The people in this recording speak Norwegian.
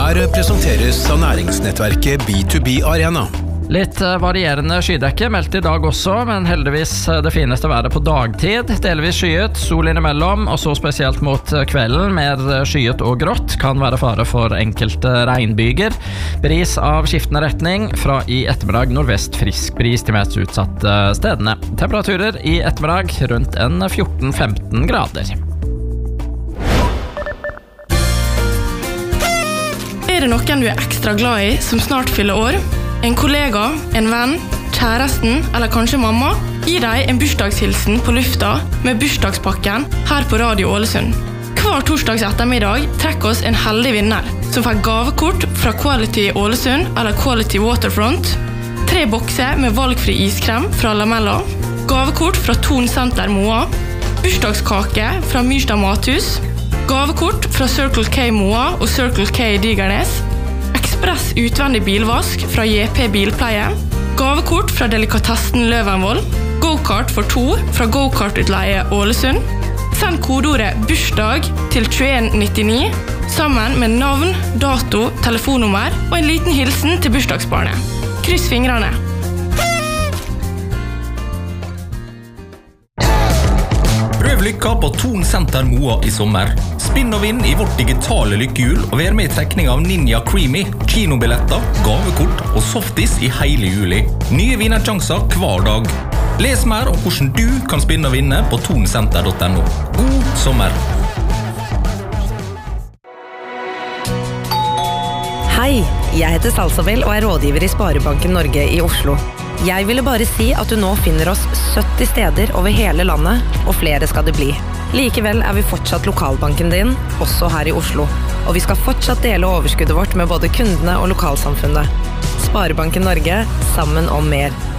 Her presenteres av næringsnettverket B2B Arena. Litt varierende skydekke meldt I dag også, men heldigvis det fineste været på dagtid. Delvis skyet, sol innimellom, og så spesielt mot kvelden, mer skyet og grått, kan være fare for enkelte regnbyger. Bris av skiftende retning, fra I ettermiddag nordvest frisk bris til mest utsatte stedene. Temperaturer I ettermiddag rundt en 14-15 grader. Det noen du ekstra glad I som snart fyller år? En kollega, en venn, kjæresten eller kanskje mamma? Gi deg en bursdagshilsen på lufta med bursdagspakken her på Radio Ålesund. Hver torsdags ettermiddag trekker oss en heldig vinner som får gavekort fra Quality Ålesund eller Quality Waterfront, 3 bokser med valgfri iskrem fra Lamella, gavekort fra Thon Center Moa, bursdagskake fra Myrstad Mathus, gavekort fra Circle K Moa og Circle K Digernes, ekspress utvendig bilvask fra JP Bilpleie, gavekort fra Delikatessen Løvenvoll, go-kart for 2 fra Go-kart-utleie Ålesund. Send kodeordet bursdag til 2199 sammen med navn, dato, telefonnummer og en liten hilsen til bursdagsbarnet. Kryss fingrene! Prøv lykka på Thon Center Moa I sommer. Spinn og vinn I vårt digitale lykkehjul og vær med I trekning av Ninja Creamy, kinobilletter, gavekort og softis I hele juli. Nye vinnerchanser hver dag. Les mer om hvordan du kan spinne og vinne på thoncenter.no. God sommer! Hei, jeg heter Salsabel og rådgiver I Sparebanken Norge I Oslo. Jeg ville bare si at du nå finner oss 70 steder over hele landet, og flere skal det bli. Likevel vi fortsatt lokalbanken din, også her I Oslo. Og vi skal fortsatt dele overskuddet vårt med både kundene og lokalsamfunnet. Sparebanken Norge, sammen om mer.